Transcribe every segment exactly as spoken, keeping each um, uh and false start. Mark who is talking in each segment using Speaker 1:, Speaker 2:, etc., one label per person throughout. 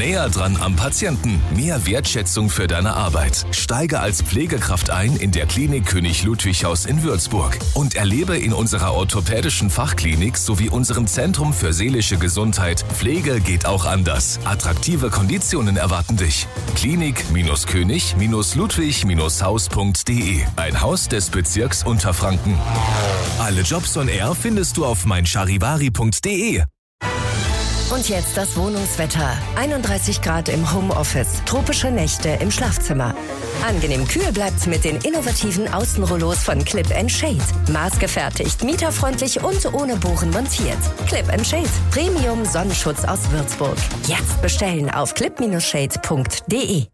Speaker 1: Näher dran am Patienten. Mehr Wertschätzung für deine Arbeit. Steige als Pflegekraft ein in der Klinik König Ludwig Haus in Würzburg und erlebe in unserer orthopädischen Fachklinik sowie unserem Zentrum für seelische Gesundheit Pflege geht auch anders. Attraktive Konditionen erwarten dich. Klinik-König-Ludwig-Haus punkt de. Ein Haus des Bezirks Unterfranken. Alle Jobs on Air findest du auf mein charivari punkt de.
Speaker 2: Und jetzt das Wohnungswetter. einunddreißig Grad im Homeoffice, tropische Nächte im Schlafzimmer. Angenehm kühl bleibt's mit den innovativen Außenrollos von Clip and Shade. Maßgefertigt, mieterfreundlich und ohne Bohren montiert. Clip and Shade, Premium Sonnenschutz aus Würzburg. Jetzt bestellen auf clip Bindestrich shade punkt de.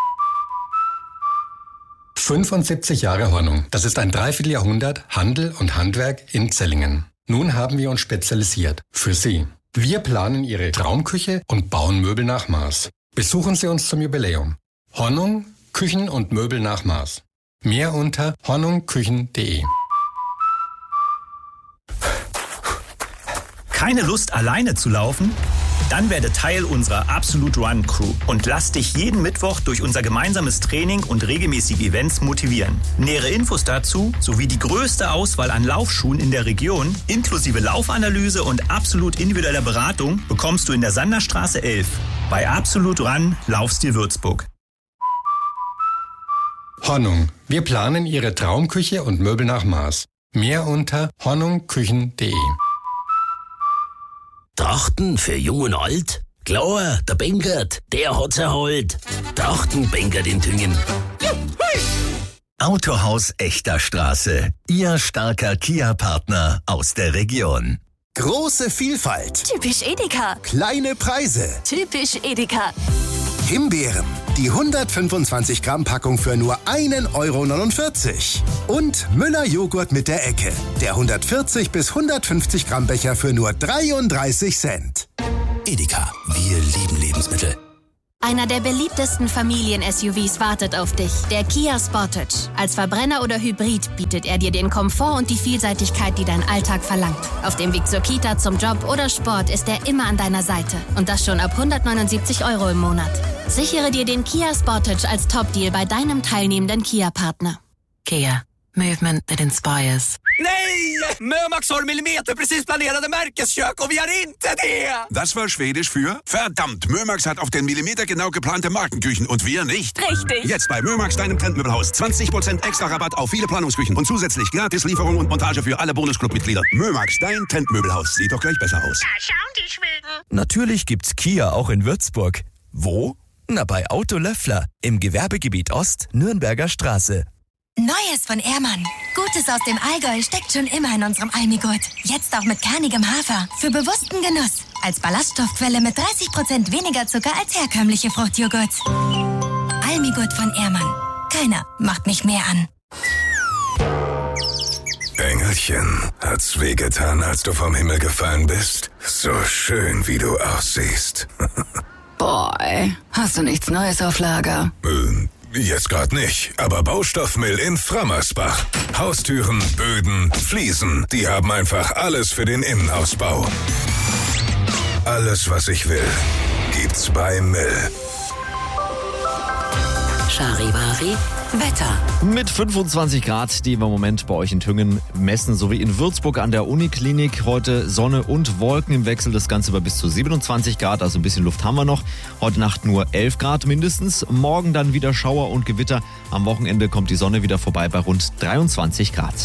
Speaker 3: fünfundsiebzig Jahre Hornung. Das ist ein Dreivierteljahrhundert Handel und Handwerk in Zellingen. Nun haben wir uns spezialisiert. Für Sie. Wir planen Ihre Traumküche und bauen Möbel nach Maß. Besuchen Sie uns zum Jubiläum. Hornung, Küchen und Möbel nach Maß. Mehr unter hornungküchen punkt de.
Speaker 4: Keine Lust, alleine zu laufen? Dann werde Teil unserer Absolute Run Crew und lass dich jeden Mittwoch durch unser gemeinsames Training und regelmäßige Events motivieren. Nähere Infos dazu sowie die größte Auswahl an Laufschuhen in der Region, inklusive Laufanalyse und absolut individueller Beratung, bekommst du in der Sanderstraße elf. Bei Absolute Run Laufstil Würzburg.
Speaker 3: Hornung. Wir planen Ihre Traumküche und Möbel nach Maß. Mehr unter hornungküchen punkt de.
Speaker 5: Trachten für Jung und Alt? Klar, der Benkert, der hat's erholt. Trachten Benkert in Tüngen.
Speaker 6: Autohaus Echter Straße. Ihr starker Kia-Partner aus der Region.
Speaker 7: Große Vielfalt.
Speaker 8: Typisch Edeka.
Speaker 7: Kleine Preise.
Speaker 8: Typisch Edeka.
Speaker 7: Himbeeren. Die hundertfünfundzwanzig Gramm Packung für nur ein Euro neunundvierzig. Und Müller Joghurt mit der Ecke. Der hundertvierzig bis hundertfünfzig Gramm Becher für nur dreiunddreißig Cent.
Speaker 9: Edeka. Wir lieben Lebensmittel.
Speaker 10: Einer der beliebtesten Familien-S U Vs wartet auf dich, der Kia Sportage. Als Verbrenner oder Hybrid bietet er dir den Komfort und die Vielseitigkeit, die dein Alltag verlangt. Auf dem Weg zur Kita, zum Job oder Sport ist er immer an deiner Seite. Und das schon ab hundertneunundsiebzig Euro im Monat. Sichere dir den Kia Sportage als Top-Deal bei deinem teilnehmenden Kia-Partner.
Speaker 11: Kia. Movement that inspires.
Speaker 12: Nej! Mömax har millimeterprecis planerade Märkeskök och vi har inte det!
Speaker 13: Das war Schwedisch für verdammt, Mömax hat auf den Millimeter genau geplante Markenküchen und wir nicht.
Speaker 12: Richtig!
Speaker 13: Jetzt bei Mömax, deinem Trendmöbelhaus. zwanzig Prozent extra Rabatt auf viele Planungsküchen und zusätzlich gratis Lieferung und Montage für alle Bonusclub-Mitglieder. Mömax, dein Trendmöbelhaus. Sieht doch gleich besser aus.
Speaker 14: Da schauen die Schweden.
Speaker 15: Natürlich gibt's Kia auch in Würzburg. Wo? Na, bei Auto Löffler im Gewerbegebiet Ost, Nürnberger Straße.
Speaker 16: Neues von Ehrmann. Gutes aus dem Allgäu steckt schon immer in unserem Almigurt. Jetzt auch mit kernigem Hafer. Für bewussten Genuss. Als Ballaststoffquelle mit dreißig Prozent weniger Zucker als herkömmliche Fruchtjoghurts. Almigurt von Ehrmann. Keiner macht mich mehr an.
Speaker 17: Engelchen, hat's wehgetan, als du vom Himmel gefallen bist? So schön, wie du aussiehst.
Speaker 11: Boah, ey. Hast du nichts Neues auf Lager?
Speaker 17: Ähm. Jetzt gerade nicht, aber Baustoffmill in Frammersbach. Haustüren, Böden, Fliesen, die haben einfach alles für den Innenausbau. Alles, was ich will, gibt's bei Mill.
Speaker 11: Charivari Wetter.
Speaker 18: Mit fünfundzwanzig Grad, die wir im Moment bei euch in Tüngen messen, sowie in Würzburg an der Uniklinik. Heute Sonne und Wolken im Wechsel, das Ganze bei bis zu siebenundzwanzig Grad, also ein bisschen Luft haben wir noch. Heute Nacht nur elf Grad mindestens, morgen dann wieder Schauer und Gewitter. Am Wochenende kommt die Sonne wieder vorbei bei rund dreiundzwanzig Grad.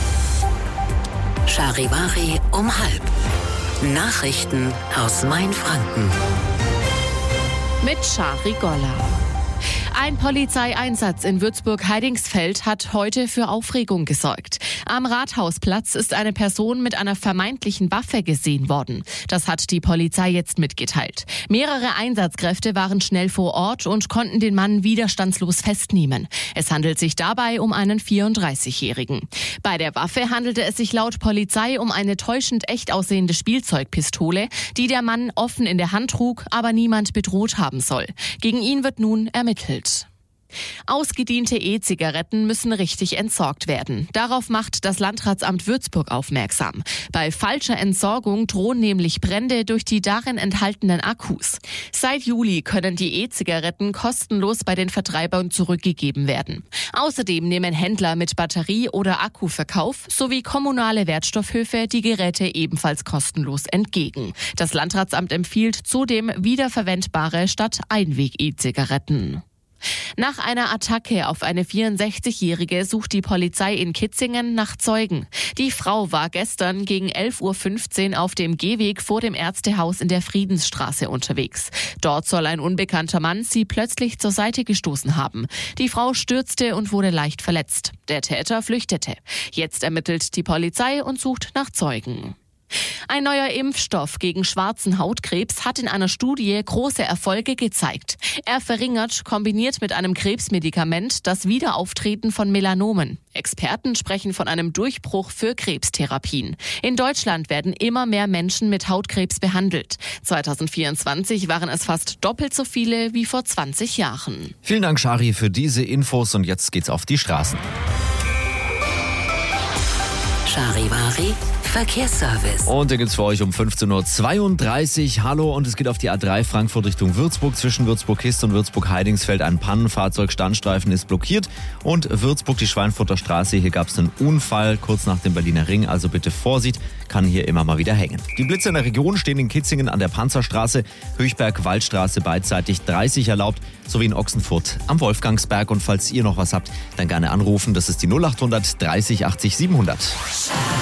Speaker 11: Charivari um halb. Nachrichten aus Mainfranken.
Speaker 19: Mit Shari Golla. Ein Polizeieinsatz in Würzburg-Heidingsfeld hat heute für Aufregung gesorgt. Am Rathausplatz ist eine Person mit einer vermeintlichen Waffe gesehen worden. Das hat die Polizei jetzt mitgeteilt. Mehrere Einsatzkräfte waren schnell vor Ort und konnten den Mann widerstandslos festnehmen. Es handelt sich dabei um einen vierunddreißigjährigen. Bei der Waffe handelte es sich laut Polizei um eine täuschend echt aussehende Spielzeugpistole, die der Mann offen in der Hand trug, aber niemand bedroht haben soll. Gegen ihn wird nun ermittelt. Ausgediente E-Zigaretten müssen richtig entsorgt werden. Darauf macht das Landratsamt Würzburg aufmerksam. Bei falscher Entsorgung drohen nämlich Brände durch die darin enthaltenen Akkus. Seit Juli können die E-Zigaretten kostenlos bei den Vertreibern zurückgegeben werden. Außerdem nehmen Händler mit Batterie- oder Akkuverkauf sowie kommunale Wertstoffhöfe die Geräte ebenfalls kostenlos entgegen. Das Landratsamt empfiehlt zudem wiederverwendbare statt Einweg-E-Zigaretten. Nach einer Attacke auf eine vierundsechzigjährige sucht die Polizei in Kitzingen nach Zeugen. Die Frau war gestern gegen elf Uhr fünfzehn auf dem Gehweg vor dem Ärztehaus in der Friedensstraße unterwegs. Dort soll ein unbekannter Mann sie plötzlich zur Seite gestoßen haben. Die Frau stürzte und wurde leicht verletzt. Der Täter flüchtete. Jetzt ermittelt die Polizei und sucht nach Zeugen. Ein neuer Impfstoff gegen schwarzen Hautkrebs hat in einer Studie große Erfolge gezeigt. Er verringert, kombiniert mit einem Krebsmedikament, das Wiederauftreten von Melanomen. Experten sprechen von einem Durchbruch für Krebstherapien. In Deutschland werden immer mehr Menschen mit Hautkrebs behandelt. zwanzig vierundzwanzig waren es fast doppelt so viele wie vor zwanzig Jahren.
Speaker 18: Vielen Dank, Shari, für diese Infos. Und jetzt geht's auf die Straßen.
Speaker 2: Charivari Verkehrsservice.
Speaker 18: Und da gibt's für euch um fünfzehn Uhr zweiunddreißig. Hallo, und es geht auf die A drei Frankfurt Richtung Würzburg. Zwischen Würzburg-Hist und Würzburg-Heidingsfeld ein Pannenfahrzeug. Standstreifen ist blockiert. Und Würzburg, die Schweinfurter Straße. Hier gab's einen Unfall kurz nach dem Berliner Ring. Also bitte Vorsicht, kann hier immer mal wieder hängen. Die Blitze in der Region stehen in Kitzingen an der Panzerstraße. Höchberg-Waldstraße beidseitig dreißig erlaubt. Sowie in Ochsenfurt am Wolfgangsberg. Und falls ihr noch was habt, dann gerne anrufen. Das ist die null acht hundert dreißig achtzig siebenhundert.